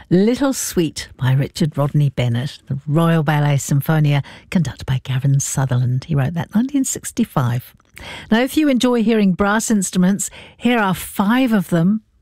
Little Sweet by Richard Rodney Bennett, the Royal Ballet Symphonia, conducted by Gavin Sutherland. He wrote that 1965. Now, if you enjoy hearing brass instruments, here are 5 of them